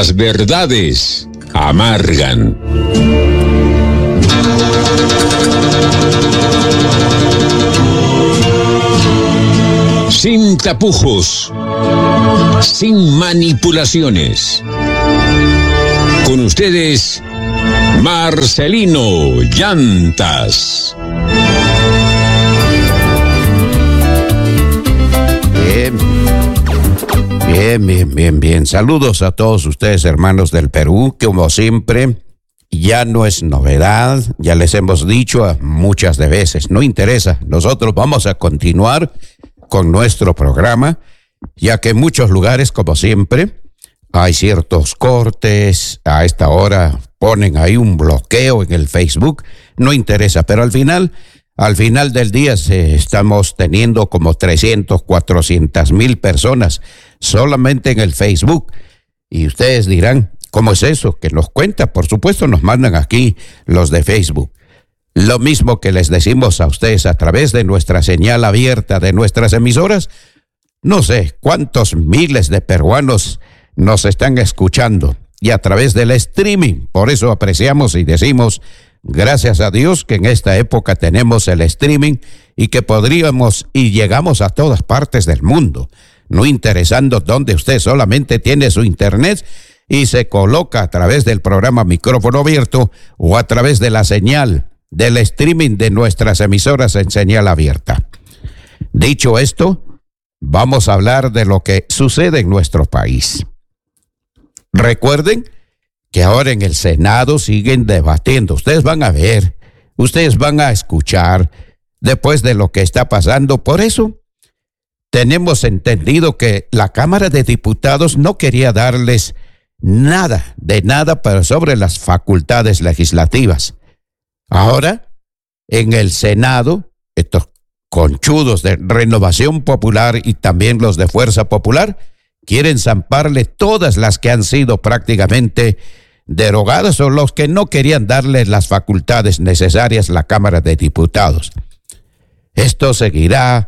Las verdades amargan. Sin tapujos, sin manipulaciones. Con ustedes, Marcelino Llantas. Bien. Saludos a todos ustedes, hermanos del Perú, que como siempre, ya no es novedad, ya les hemos dicho muchas de veces, no interesa, nosotros vamos a continuar con nuestro programa, ya que en muchos lugares, como siempre, hay ciertos cortes, a esta hora ponen ahí un bloqueo en el Facebook, no interesa, pero al final del día estamos teniendo como 300, 400 mil personas solamente en el Facebook. Y ustedes dirán, ¿cómo es eso? Que nos cuenta, por supuesto nos mandan aquí los de Facebook. Lo mismo que les decimos a ustedes a través de nuestra señal abierta de nuestras emisoras. No sé cuántos miles de peruanos nos están escuchando y a través del streaming. Por eso apreciamos y decimos, gracias a Dios que en esta época tenemos el streaming y que podríamos y llegamos a todas partes del mundo, no interesando dónde usted solamente tiene su internet y se coloca a través del programa Micrófono Abierto o a través de la señal del streaming de nuestras emisoras en señal abierta. Dicho esto, vamos a hablar de lo que sucede en nuestro país. Recuerden que ahora en el Senado siguen debatiendo. Ustedes van a ver, ustedes van a escuchar después de lo que está pasando. Por eso tenemos entendido que la Cámara de Diputados no quería darles nada, pero sobre las facultades legislativas. Ahora, en el Senado, estos conchudos de Renovación Popular y también los de Fuerza Popular quieren zamparle todas las que han sido prácticamente derogadas o los que no querían darle las facultades necesarias a la Cámara de Diputados. Esto seguirá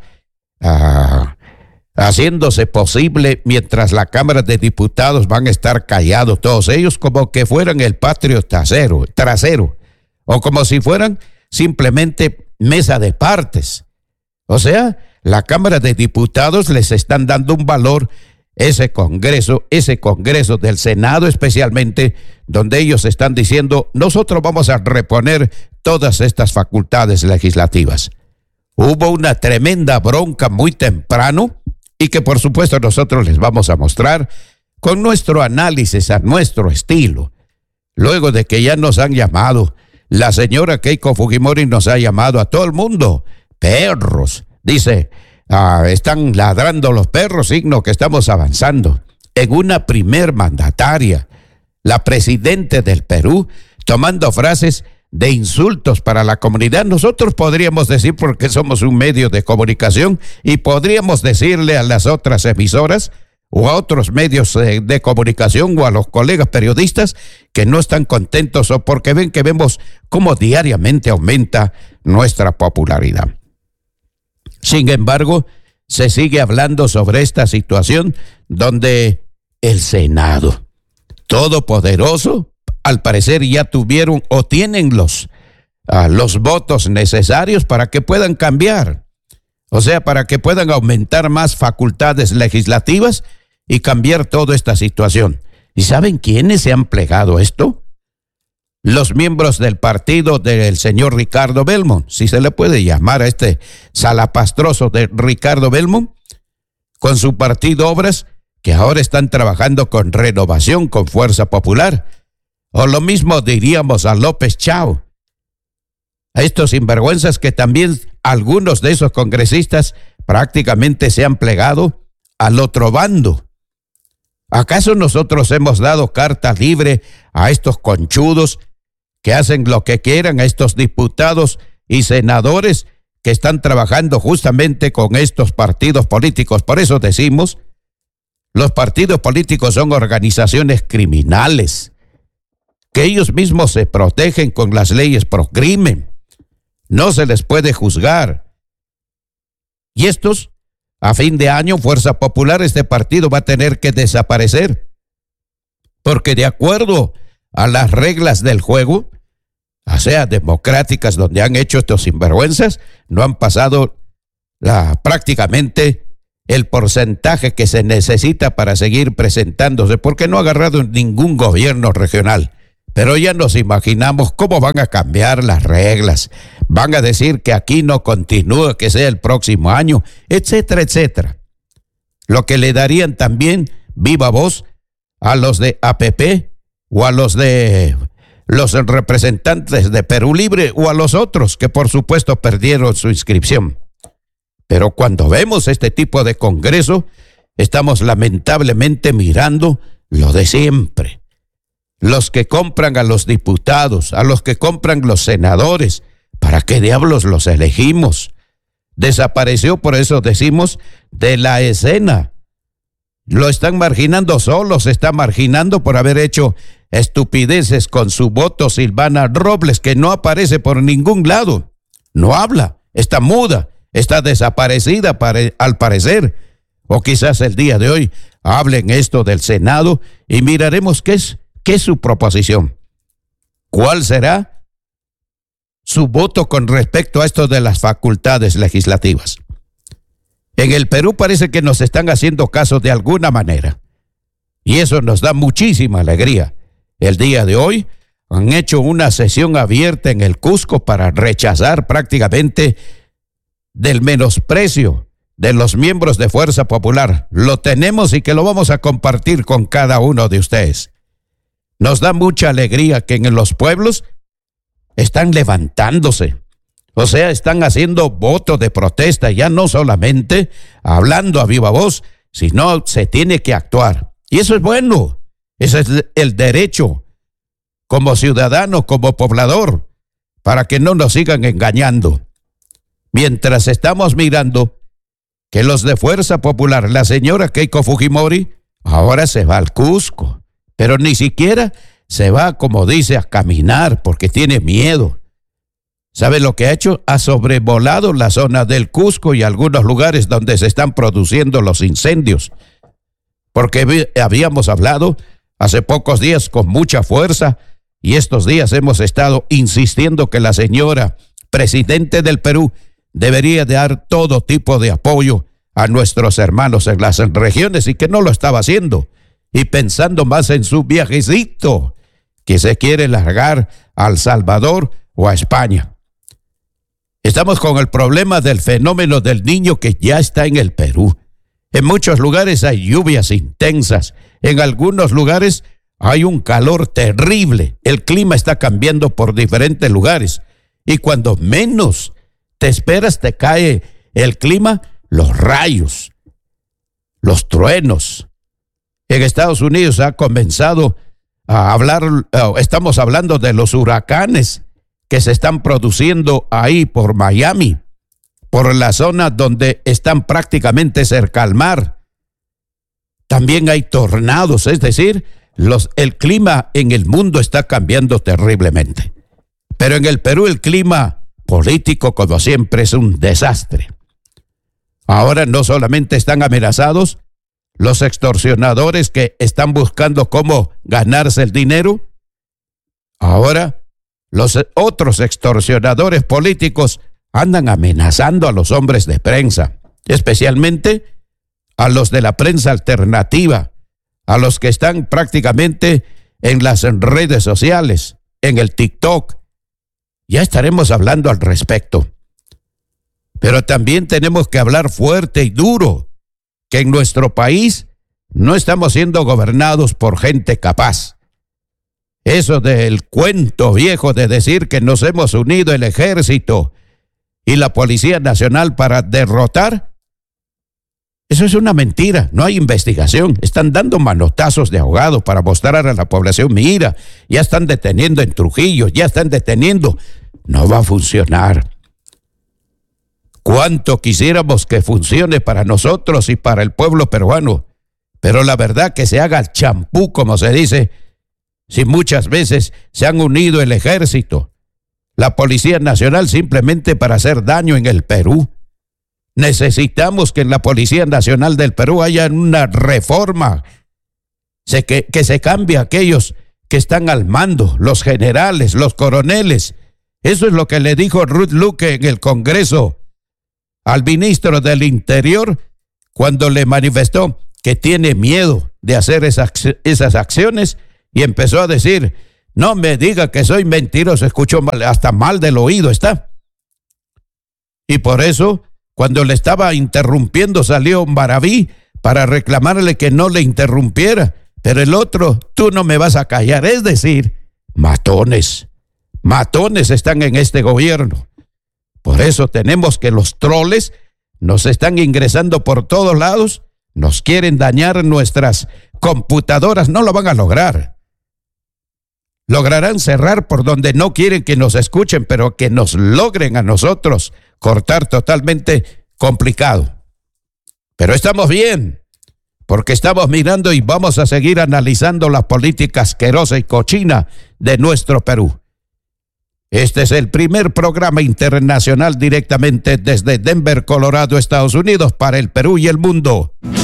haciéndose posible mientras la Cámara de Diputados van a estar callados todos ellos como que fueran el patio trasero o como si fueran simplemente mesa de partes. O sea, la Cámara de Diputados les están dando un valor, ese Congreso del Senado especialmente, donde ellos están diciendo, nosotros vamos a reponer todas estas facultades legislativas. Hubo una tremenda bronca muy temprano y que por supuesto nosotros les vamos a mostrar con nuestro análisis a nuestro estilo. Luego de que ya nos han llamado, la señora Keiko Fujimori nos ha llamado a todo el mundo, perros, dice, están ladrando los perros, signo que estamos avanzando. En una primer mandataria, la presidenta del Perú, tomando frases de insultos para la comunidad, nosotros podríamos decir, porque somos un medio de comunicación, y podríamos decirle a las otras emisoras o a otros medios de comunicación o a los colegas periodistas que no están contentos o porque ven que vemos cómo diariamente aumenta nuestra popularidad. Sin embargo, se sigue hablando sobre esta situación donde el Senado, todopoderoso, al parecer ya tuvieron o tienen los votos necesarios para que puedan cambiar. O sea, para que puedan aumentar más facultades legislativas y cambiar toda esta situación. ¿Y saben quiénes se han plegado a esto? Los miembros del partido del señor Ricardo Belmont, si se le puede llamar a este salapastroso de Ricardo Belmont, con su partido Obras, que ahora están trabajando con Renovación, con Fuerza Popular. O lo mismo diríamos a López Chao. A estos sinvergüenzas que también algunos de esos congresistas prácticamente se han plegado al otro bando. ¿Acaso nosotros hemos dado carta libre a estos conchudos que hacen lo que quieran, a estos diputados y senadores que están trabajando justamente con estos partidos políticos? Por eso decimos, los partidos políticos son organizaciones criminales, que ellos mismos se protegen con las leyes pro crimen. No se les puede juzgar. Y estos, a fin de año, Fuerza Popular, este partido va a tener que desaparecer. porque de acuerdo a las reglas del juego, o sea, democráticas, donde han hecho estos sinvergüenzas, no han pasado prácticamente el porcentaje que se necesita para seguir presentándose, porque no ha agarrado ningún gobierno regional. Pero ya nos imaginamos cómo van a cambiar las reglas. Van a decir que aquí no continúa, que sea el próximo año, etcétera, etcétera. Lo que le darían también viva voz a los de APP o a los representantes de Perú Libre o a los otros que por supuesto perdieron su inscripción. Pero cuando vemos este tipo de congreso, estamos lamentablemente mirando lo de siempre. Los que compran a los diputados, a los que compran los senadores, ¿para qué diablos los elegimos? Desapareció, por eso decimos, de la escena. Lo están marginando solo, se está marginando por haber hecho estupideces con su voto Silvana Robles, que no aparece por ningún lado. No habla, está muda, está desaparecida al parecer. O quizás el día de hoy hablen esto del Senado y miraremos qué es su proposición. ¿Cuál será su voto con respecto a esto de las facultades legislativas? En el Perú parece que nos están haciendo caso de alguna manera. Y eso nos da muchísima alegría. El día de hoy han hecho una sesión abierta en el Cusco para rechazar prácticamente del menosprecio de los miembros de Fuerza Popular. Lo tenemos y que lo vamos a compartir con cada uno de ustedes. Nos da mucha alegría que en los pueblos están levantándose. O sea, están haciendo voto de protesta, ya no solamente hablando a viva voz, sino se tiene que actuar. Y eso es bueno, ese es el derecho como ciudadano, como poblador, para que no nos sigan engañando. Mientras estamos mirando que los de Fuerza Popular, la señora Keiko Fujimori, ahora se va al Cusco, pero ni siquiera se va, como dice, a caminar porque tiene miedo. ¿Sabe lo que ha hecho? Ha sobrevolado la zona del Cusco y algunos lugares donde se están produciendo los incendios. Porque habíamos hablado hace pocos días con mucha fuerza y estos días hemos estado insistiendo que la señora presidente del Perú debería dar todo tipo de apoyo a nuestros hermanos en las regiones y que no lo estaba haciendo. Y pensando más en su viajecito que se quiere largar a El Salvador o a España. Estamos con el problema del fenómeno del Niño que ya está en el Perú. En muchos lugares hay lluvias intensas. En algunos lugares hay un calor terrible. El clima está cambiando por diferentes lugares. Y cuando menos te esperas, te cae el clima, los rayos, los truenos. En Estados Unidos ha comenzado a hablar, estamos hablando de los huracanes que se están produciendo ahí por Miami, por la zona donde están prácticamente cerca al mar. También hay tornados, es decir, el clima en el mundo está cambiando terriblemente. Pero en el Perú el clima político, como siempre, es un desastre. Ahora no solamente están amenazados los extorsionadores que están buscando cómo ganarse el dinero, ahora los otros extorsionadores políticos andan amenazando a los hombres de prensa, especialmente a los de la prensa alternativa, a los que están prácticamente en las redes sociales, en el TikTok. Ya estaremos hablando al respecto. Pero también tenemos que hablar fuerte y duro, que en nuestro país no estamos siendo gobernados por gente capaz. Eso del cuento viejo de decir que nos hemos unido el ejército y la Policía Nacional para derrotar, eso es una mentira, no hay investigación. Están dando manotazos de ahogado para mostrar a la población, mira, ya están deteniendo en Trujillo, ya están deteniendo. No va a funcionar. Cuánto quisiéramos que funcione para nosotros y para el pueblo peruano, pero la verdad que se haga el champú, como se dice, si muchas veces se han unido el ejército, la Policía Nacional simplemente para hacer daño en el Perú. Necesitamos que en la Policía Nacional del Perú haya una reforma que se cambie aquellos que están al mando, los generales, los coroneles. Eso es lo que le dijo Ruth Luque en el Congreso al ministro del Interior cuando le manifestó que tiene miedo de hacer esas acciones, y empezó a decir: no me diga que soy mentiroso, escuchó hasta mal del oído está. Y por eso, cuando le estaba interrumpiendo, salió Maraví para reclamarle que no le interrumpiera. Pero el otro: tú no me vas a callar. Es decir, matones están en este gobierno. Por eso tenemos que los troles nos están ingresando por todos lados, nos quieren dañar nuestras computadoras. No lo van a lograr. Lograrán cerrar por donde no quieren que nos escuchen, pero que nos logren a nosotros cortar totalmente complicado. Pero estamos bien, porque estamos mirando y vamos a seguir analizando la política asquerosa y cochina de nuestro Perú. Este es el primer programa internacional directamente desde Denver, Colorado, Estados Unidos, para el Perú y el mundo.